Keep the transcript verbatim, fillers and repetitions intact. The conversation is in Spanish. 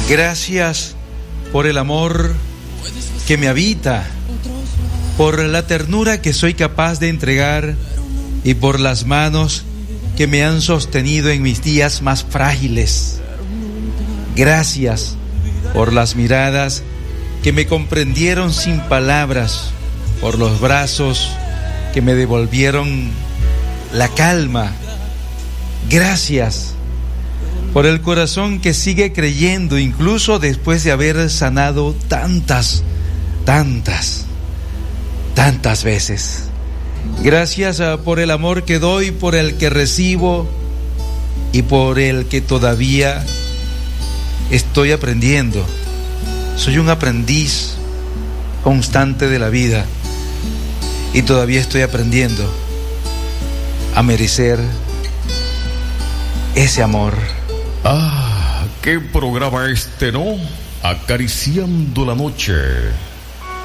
Gracias por el amor que me habita, por la ternura que soy capaz de entregar y por las manos que me han sostenido en mis días más frágiles. Gracias por las miradas que me comprendieron sin palabras, por los brazos que me devolvieron la calma. Gracias por el corazón que sigue creyendo incluso después de haber sanado tantas, tantas, tantas veces. Gracias por el amor que doy, por el que recibo y por el que todavía estoy aprendiendo. Soy un aprendiz constante de la vida y todavía estoy aprendiendo a merecer ese amor. Ah, qué programa este, ¿no? Acariciando la noche.